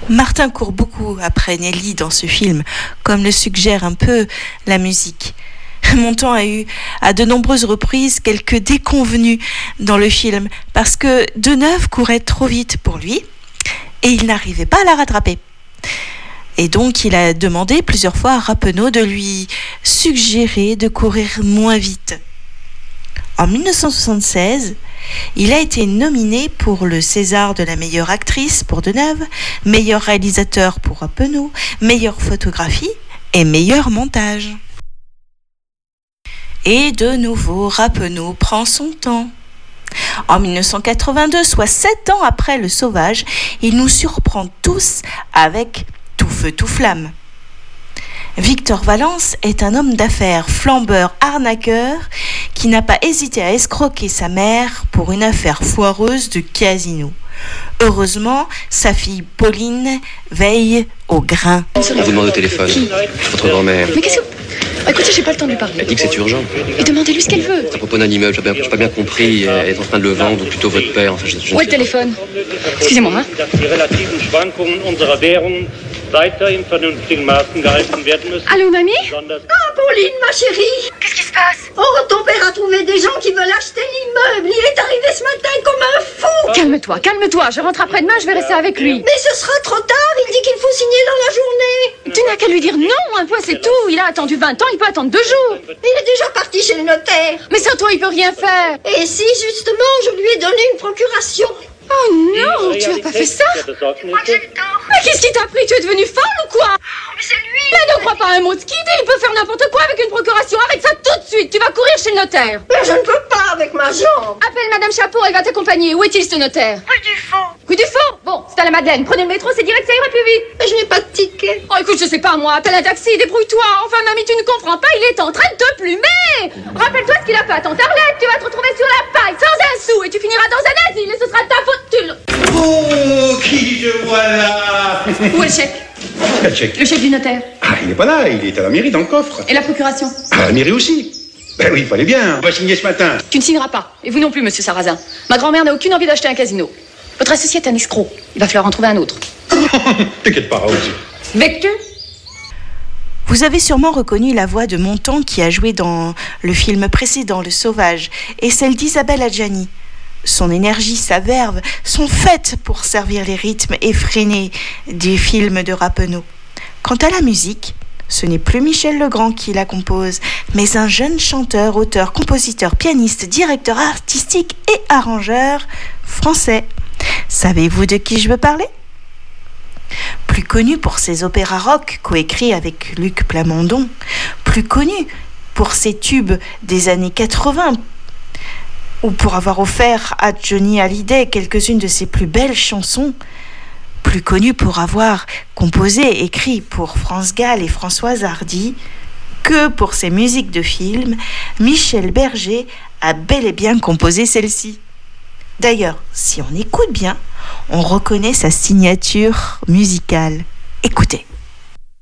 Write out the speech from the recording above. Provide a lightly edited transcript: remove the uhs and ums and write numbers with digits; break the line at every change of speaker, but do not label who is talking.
Martin court beaucoup après Nelly dans ce film, comme le suggère un peu la musique. Montand a eu à de nombreuses reprises quelques déconvenues dans le film parce que Deneuve courait trop vite pour lui et il n'arrivait pas à la rattraper. Et donc il a demandé plusieurs fois à Rappeneau de lui suggérer de courir moins vite. En 1976, il a été nominé pour le César de la meilleure actrice pour Deneuve, meilleur réalisateur pour Rappeneau, meilleure photographie et meilleur montage. Et de nouveau, Rappeneau prend son temps. En 1982, soit 7 ans après Le Sauvage, il nous surprend tous avec Tout feu, tout flamme. Victor Valence est un homme d'affaires, flambeur, arnaqueur, qui n'a pas hésité à escroquer sa mère pour une affaire foireuse de casino. Heureusement, sa fille Pauline veille au grain.
On vous demande au téléphone. Votre grand-mère.
Mais qu'est-ce que... Écoutez, j'ai pas le temps de lui parler.
Elle dit que c'est urgent.
Et demandez-lui ce qu'elle veut.
À propos d'un immeuble, j'ai pas bien compris. Elle est en train de le vendre, ou plutôt votre père. Enfin,
Où est le téléphone? Excusez-moi, hein. Allô, mamie?
Ah, Pauline, ma chérie!
Qu'est-ce qui se passe?
Oh, ton père a trouvé des gens qui veulent acheter l'immeuble. Il est arrivé ce matin comme un fou.
Calme-toi, calme-toi. Je rentre après-demain, je vais rester avec lui.
Mais ce sera trop tard. Il dit qu'il faut signer dans la journée.
Tu n'as qu'à lui dire non, un point, c'est tout. Il a attendu 20 ans, il peut attendre 2 jours.
Il est déjà parti chez le notaire.
Mais sans toi, il peut rien faire.
Et si, justement, je lui ai donné une procuration?
Oh non, tu as pas fait ça? Mais qu'est-ce qui t'a pris? Tu es devenu folle ou quoi?
Mais c'est lui.
Mais ne crois pas un mot de ce qu'il dit. Il peut faire n'importe quoi avec une procuration. Arrête ça tout de suite. Tu vas courir chez le notaire.
Mais je ne peux pas avec ma jambe.
Appelle Madame Chapeau, elle va t'accompagner. Où est-il ce notaire?
Rue du Fond.
Rue du Fond? Bon, c'est à la Madeleine. Prenez le métro, c'est direct, ça ira plus vite.
Mais je n'ai pas de ticket.
Oh, écoute, je sais pas moi. Appelle un taxi, débrouille-toi. Enfin, mamie, tu ne comprends pas. Il est en train de te plumer. Rappelle-toi ce qu'il a fait à ton Tarlette. Tu vas te retrouver sur la paille, sans un sou, et tu finiras dans un asile, et ce sera ta faute.
Oh, qui te voilà?
Où est le chèque?
Quel chèque?
Le chèque du notaire.
Ah, il n'est pas là, il est à la mairie dans le coffre.
Et la procuration?
À la mairie aussi. Ben oui, il fallait bien, on va signer ce matin.
Tu ne signeras pas. Et vous non plus, monsieur Sarrazin. Ma grand-mère n'a aucune envie d'acheter un casino. Votre associé est un escroc. Il va falloir en trouver un autre.
T'inquiète pas, Rose.
Vectu?
Vous avez sûrement reconnu la voix de Montand qui a joué dans le film précédent, Le Sauvage, et celle d'Isabelle Adjani. Son énergie, sa verve sont faites pour servir les rythmes effrénés du film de Rappeneau. Quant à la musique, ce n'est plus Michel Legrand qui la compose, mais un jeune chanteur, auteur, compositeur, pianiste, directeur artistique et arrangeur français. Savez-vous de qui je veux parler ? Plus connu pour ses opéras rock coécrits avec Luc Plamondon, plus connu pour ses tubes des années 80, ou pour avoir offert à Johnny Hallyday quelques-unes de ses plus belles chansons, plus connu pour avoir composé et écrit pour France Gall et Françoise Hardy, que pour ses musiques de films, Michel Berger a bel et bien composé celle-ci. D'ailleurs, si on écoute bien, on reconnaît sa signature musicale. Écoutez.